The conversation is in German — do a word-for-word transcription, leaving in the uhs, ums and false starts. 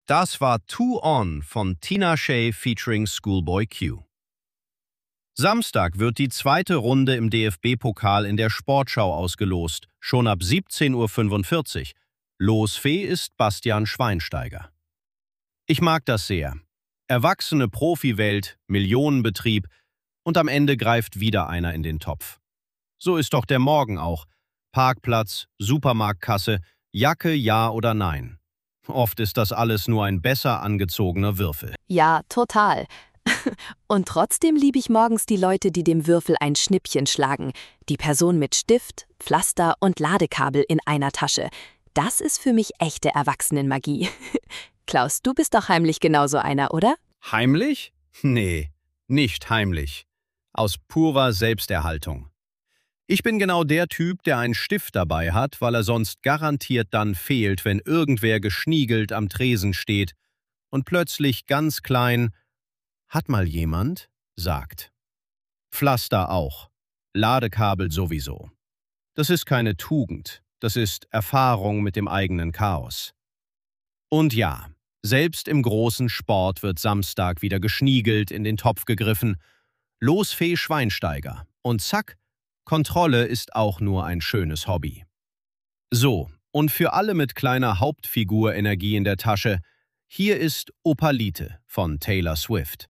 Das war Two On von Tina Shey featuring Schoolboy Q. Samstag wird die zweite Runde im D F B-Pokal in der Sportschau ausgelost, schon ab siebzehn Uhr fünfundvierzig. Losfee ist Bastian Schweinsteiger. Ich mag das sehr. Erwachsene Profiwelt, Millionenbetrieb und am Ende greift wieder einer in den Topf. So ist doch der Morgen auch. Parkplatz, Supermarktkasse, Jacke ja oder nein. Oft ist das alles nur ein besser angezogener Würfel. Ja, total. Und trotzdem liebe ich morgens die Leute, die dem Würfel ein Schnippchen schlagen. Die Person mit Stift, Pflaster und Ladekabel in einer Tasche. Das ist für mich echte Erwachsenenmagie. Klaus, du bist doch heimlich genauso einer, oder? Heimlich? Nee, nicht heimlich. Aus purer Selbsterhaltung. Ich bin genau der Typ, der einen Stift dabei hat, weil er sonst garantiert dann fehlt, wenn irgendwer geschniegelt am Tresen steht und plötzlich ganz klein „Hat mal jemand?" sagt. Pflaster auch. Ladekabel sowieso. Das ist keine Tugend, das ist Erfahrung mit dem eigenen Chaos. Und ja, selbst im großen Sport wird Samstag wieder geschniegelt, in den Topf gegriffen. Losfee Schweinsteiger. Und zack, Kontrolle ist auch nur ein schönes Hobby. So, und für alle mit kleiner Hauptfigur-Energie in der Tasche, hier ist Opalite von Taylor Swift.